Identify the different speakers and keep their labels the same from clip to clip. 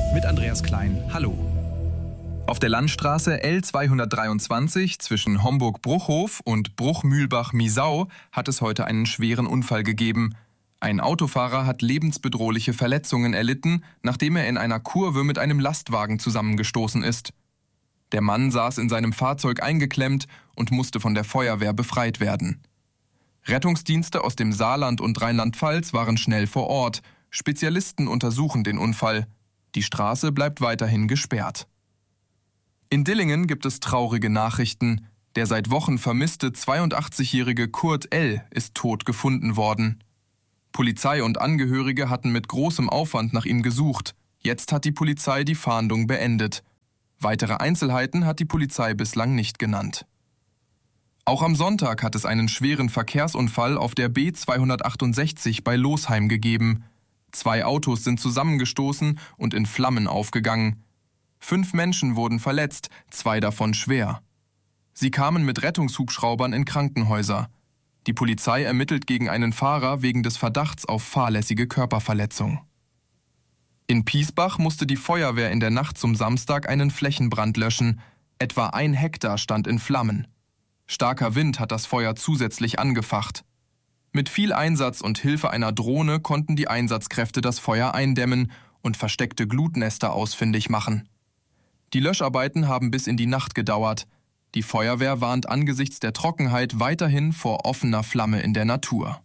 Speaker 1: mit Andreas Klein. Hallo. Auf der Landstraße L223 zwischen Homburg-Bruchhof und Bruchmühlbach-Miesau hat es heute einen schweren Unfall gegeben. Ein Autofahrer hat lebensbedrohliche Verletzungen erlitten, nachdem er in einer Kurve mit einem Lastwagen zusammengestoßen ist. Der Mann saß in seinem Fahrzeug eingeklemmt und musste von der Feuerwehr befreit werden. Rettungsdienste aus dem Saarland und Rheinland-Pfalz waren schnell vor Ort. Spezialisten untersuchen den Unfall. Die Straße bleibt weiterhin gesperrt. In Dillingen gibt es traurige Nachrichten. Der seit Wochen vermisste 82-jährige Kurt L. ist tot gefunden worden. Polizei und Angehörige hatten mit großem Aufwand nach ihm gesucht. Jetzt hat die Polizei die Fahndung beendet. Weitere Einzelheiten hat die Polizei bislang nicht genannt. Auch am Sonntag hat es einen schweren Verkehrsunfall auf der B268 bei Losheim gegeben. 2 Autos sind zusammengestoßen und in Flammen aufgegangen. 5 Menschen wurden verletzt, 2 davon schwer. Sie kamen mit Rettungshubschraubern in Krankenhäuser. Die Polizei ermittelt gegen einen Fahrer wegen des Verdachts auf fahrlässige Körperverletzung. In Piesbach musste die Feuerwehr in der Nacht zum Samstag einen Flächenbrand löschen. Etwa 1 Hektar stand in Flammen. Starker Wind hat das Feuer zusätzlich angefacht. Mit viel Einsatz und Hilfe einer Drohne konnten die Einsatzkräfte das Feuer eindämmen und versteckte Glutnester ausfindig machen. Die Löscharbeiten haben bis in die Nacht gedauert. Die Feuerwehr warnt angesichts der Trockenheit weiterhin vor offener Flamme in der Natur.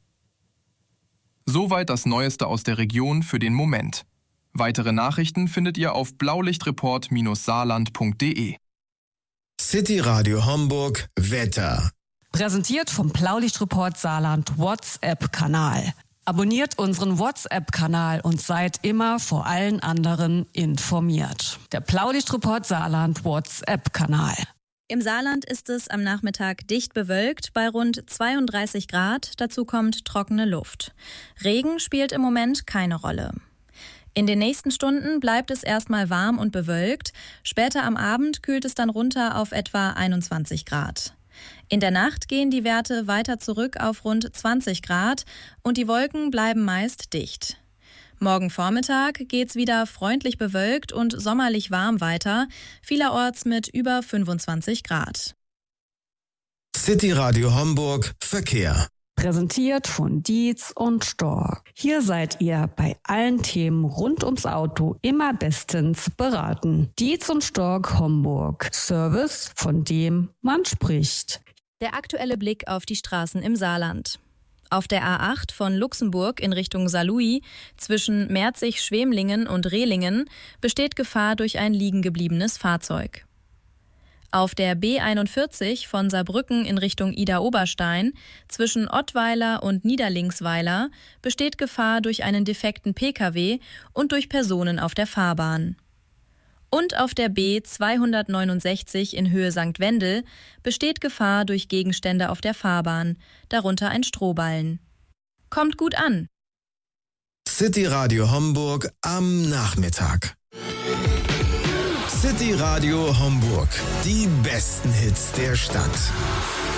Speaker 1: Soweit das Neueste aus der Region für den Moment. Weitere Nachrichten findet ihr auf blaulichtreport-saarland.de.
Speaker 2: City Radio Homburg Wetter.
Speaker 3: Präsentiert vom Blaulichtreport Saarland WhatsApp-Kanal. Abonniert unseren WhatsApp-Kanal und seid immer vor allen anderen informiert. Der Blaulichtreport Saarland WhatsApp-Kanal.
Speaker 4: Im Saarland ist es am Nachmittag dicht bewölkt bei rund 32 Grad. Dazu kommt trockene Luft. Regen spielt im Moment keine Rolle. In den nächsten Stunden bleibt es erstmal warm und bewölkt. Später am Abend kühlt es dann runter auf etwa 21 Grad. In der Nacht gehen die Werte weiter zurück auf rund 20 Grad und die Wolken bleiben meist dicht. Morgen Vormittag geht's wieder freundlich bewölkt und sommerlich warm weiter, vielerorts mit über 25 Grad.
Speaker 2: City Radio Homburg Verkehr.
Speaker 3: Präsentiert von Dietz und Stork. Hier seid ihr bei allen Themen rund ums Auto immer bestens beraten. Dietz und Stork Homburg. Service, von dem man spricht.
Speaker 4: Der aktuelle Blick auf die Straßen im Saarland. Auf der A8 von Luxemburg in Richtung Saarlouis zwischen Merzig-Schwemlingen und Rehlingen besteht Gefahr durch ein liegengebliebenes Fahrzeug. Auf der B41 von Saarbrücken in Richtung Idar-Oberstein zwischen Ottweiler und Niederlingsweiler besteht Gefahr durch einen defekten Pkw und durch Personen auf der Fahrbahn. Und auf der B269 in Höhe St. Wendel besteht Gefahr durch Gegenstände auf der Fahrbahn, darunter ein Strohballen. Kommt gut an!
Speaker 2: City Radio Homburg am Nachmittag. City Radio Homburg. Die besten Hits der Stadt.